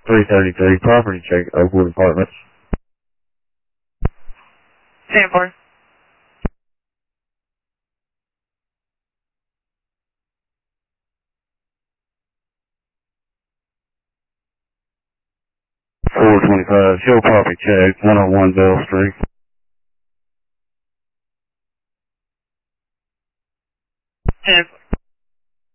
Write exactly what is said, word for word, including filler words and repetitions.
three thirty-three, property check, Oakwood Apartments. ten four. four twenty-five, show property check, one oh one Bell Street. ten four.